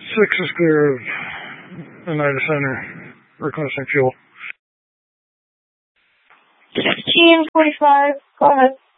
6 is clear of Oneida Center, requesting fuel. 16:45, go ahead.